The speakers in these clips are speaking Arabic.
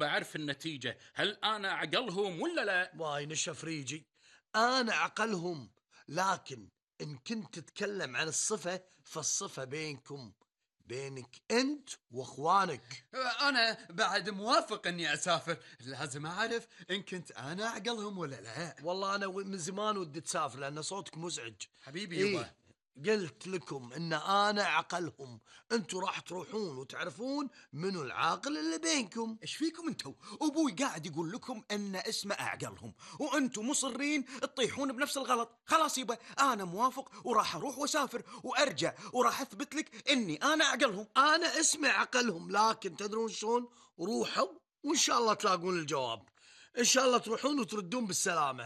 بعرف النتيجة، هل أنا أعقلهم ولا لا؟ واي نشف ريجي، أنا عقلهم، لكن إن كنت تتكلم عن الصفة فالصفة بينكم، بينك أنت وأخوانك. أنا بعد موافق إني أسافر، لازم أعرف إن كنت أنا أعقلهم ولا لا. والله أنا من زمان ودي تسافر لأن صوتك مزعج. حبيبي يبا. إيه، قلت لكم إن أنا عقلهم، أنتوا راح تروحون وتعرفون منو العاقل اللي بينكم. ايش فيكم انتو؟ ابوي قاعد يقول لكم ان اسمه اعقلهم، وانتو مصرين تطيحون بنفس الغلط. خلاص يبا، انا موافق وراح اروح واسافر وارجع وراح اثبت لك اني انا اعقلهم. أنا اسمي عقلهم، لكن تدرون شلون؟ روحوا وإن شاء الله تلاقون الجواب، إن شاء الله تروحون وتردون بالسلامة.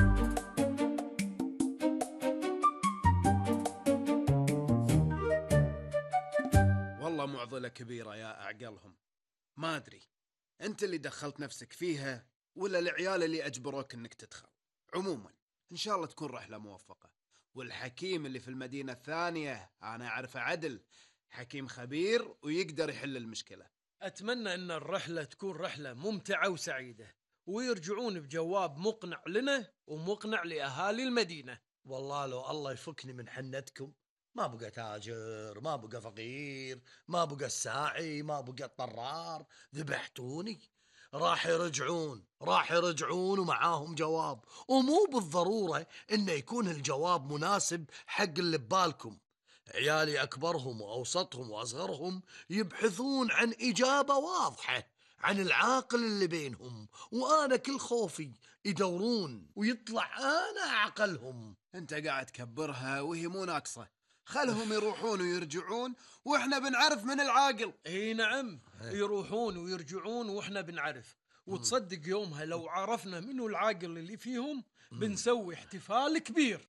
والله معضلة كبيرة يا أعقلهم، ما أدري أنت اللي دخلت نفسك فيها ولا العيال اللي أجبروك أنك تدخل. عموما إن شاء الله تكون رحلة موفقة، والحكيم اللي في المدينة الثانية أنا أعرفه عدل، حكيم خبير ويقدر يحل المشكلة. أتمنى أن الرحلة تكون رحلة ممتعة وسعيدة، ويرجعون بجواب مقنع لنا ومقنع لأهالي المدينة. والله لو الله يفكني من حنتكم، ما بقى تاجر، ما بقى فقير، ما بقى الساعي، ما بقى الطرار، ذبحتوني. راح يرجعون ومعاهم جواب، ومو بالضرورة إنه يكون الجواب مناسب حق اللي ببالكم. عيالي أكبرهم وأوسطهم وأصغرهم يبحثون عن إجابة واضحة عن العاقل اللي بينهم، وأنا كل خوفي يدورون ويطلع أنا عقلهم. أنت قاعد تكبرها وهي مو ناقصة، خلهم يروحون ويرجعون وإحنا بنعرف من العاقل. اي نعم، يروحون ويرجعون واحنا بنعرف، وتصدق يومها لو عرفنا منو العاقل اللي فيهم بنسوي احتفال كبير.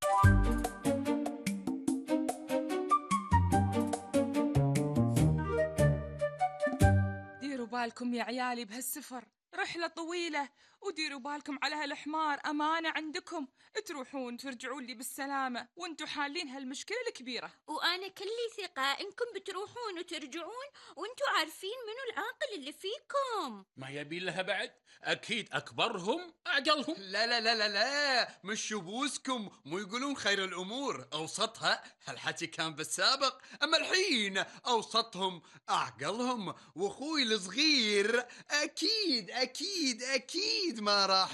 ديروا بالكم يا عيالي بهالسفر، رحلة طويلة، وديروا بالكم على هالحمار، أمانة عندكم، تروحون ترجعون لي بالسلامة وانتوا حالين هالمشكلة الكبيرة. وأنا كلي ثقة إنكم بتروحون وترجعون وانتوا عارفين منو العاقل اللي فيكم. ما يبي لها بعد، أكيد أكبرهم أعقلهم. لا لا لا لا لا، مش شبوسكم، مو يقولون خير الأمور أوسطها؟ هالحكي كان بالسابق، أما الحين أوسطهم أعقلهم، وأخوي الصغير أكيد أكيد أكيد ما راح